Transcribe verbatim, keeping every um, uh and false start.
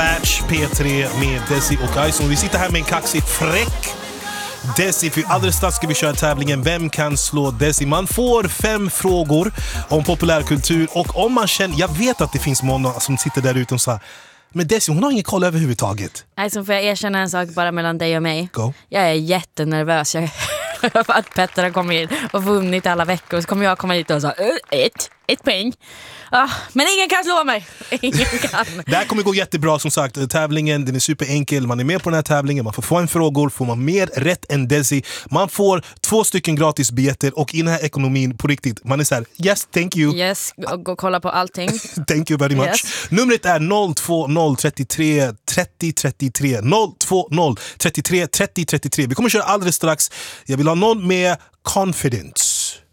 Match P tre med Desi och Ison. Vi sitter här med en kaxig fräck Desi, för alldeles strax ska vi köra tävlingen Vem kan slå Desi? Man får fem frågor om populärkultur, och om man känner, jag vet att det finns många som sitter där ute och säger, men Desi, hon har ingen koll överhuvudtaget. Alltså, får jag erkänna en sak bara mellan dig och mig? Go. Jag är jättenervös. Jag för att Petter har kommit in och vunnit alla veckor, så kommer jag komma hit och säga ett, ett poäng. Ah, men ingen kan slå mig. Ingen kan. Det här kommer gå jättebra, som sagt. Tävlingen, den är superenkel. Man är med på den här tävlingen. Man får få en frågor. Får man mer rätt än Desi, man får två stycken gratis biljetter. Och i den här ekonomin, på riktigt, man är så här, yes, thank you. Yes, och gå och kolla på allting. Thank you very much. Yes. Numret är noll två noll trettiotre trettio trettiotre. noll två noll trettiotre trettio trettiotre. Vi kommer köra alldeles strax. Jag vill ha någon med confidence.